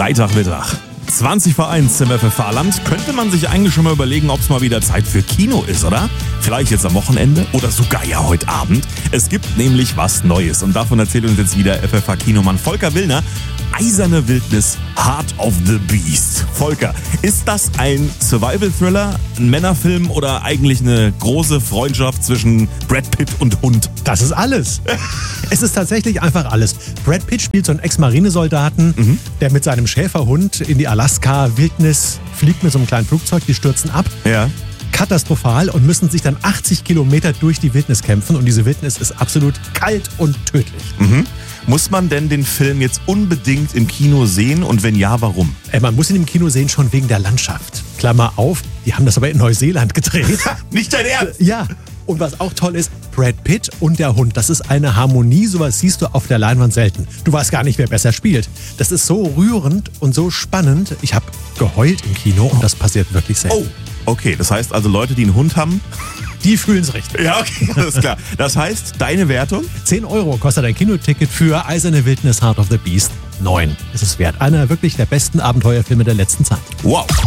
Freitagmittag. 20 vor 1 im FFH-Land. Könnte man sich eigentlich schon mal überlegen, ob es mal wieder Zeit für Kino ist, oder? Vielleicht jetzt am Wochenende oder sogar ja heute Abend. Es gibt nämlich was Neues und davon erzählt uns jetzt wieder FFH-Kinomann Volker Willner. Eiserne Wildnis, Heart of the Beast. Volker, ist das ein Survival-Thriller, ein Männerfilm oder eigentlich eine große Freundschaft zwischen Brad Pitt und Hund? Das ist alles. Es ist tatsächlich einfach alles. Brad Pitt spielt so einen Ex-Marinesoldaten, der mit seinem Schäferhund in die Alaska-Wildnis fliegt mit so einem kleinen Flugzeug, die stürzen ab. Ja. Katastrophal und müssen sich dann 80 Kilometer durch die Wildnis kämpfen. Und diese Wildnis ist absolut kalt und tödlich. Muss man denn den Film jetzt unbedingt im Kino sehen und wenn ja, warum? Man muss ihn im Kino sehen, schon wegen der Landschaft. Klammer auf, die haben das aber in Neuseeland gedreht. Nicht dein Ernst? Ja, und was auch toll ist, Brad Pitt und der Hund, das ist eine Harmonie, sowas siehst du auf der Leinwand selten. Du weißt gar nicht, wer besser spielt. Das ist so rührend und so spannend. Ich habe geheult im Kino und das passiert wirklich selten. Oh, okay, das heißt also Leute, die einen Hund haben... Die fühlen es richtig. Ja, okay, alles klar. Das heißt, deine Wertung? 10 € kostet ein Kinoticket für Eiserne Wildnis, Heart of the Beast. 9 ist es wert. Einer wirklich der besten Abenteuerfilme der letzten Zeit. Wow.